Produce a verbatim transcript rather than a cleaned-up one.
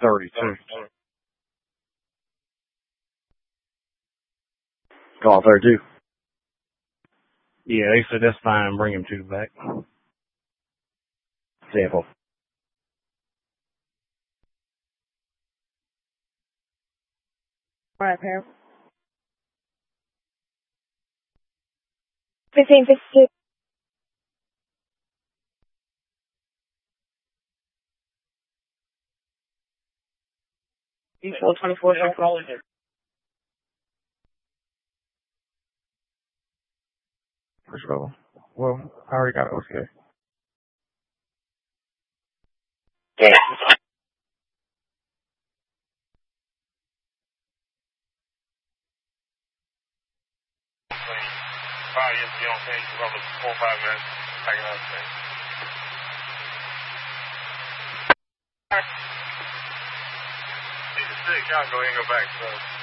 thirty-two. Call thirty-two. Yeah, they said that's fine. Bring him to the back. Sample. All right, Pam. fifteen fifty-two. four twenty-four. First of all, well, I already got it. Okay. Yeah. Five years, you don't think you're over four or five minutes. I can understand. Six, y'all go ahead and go back. So.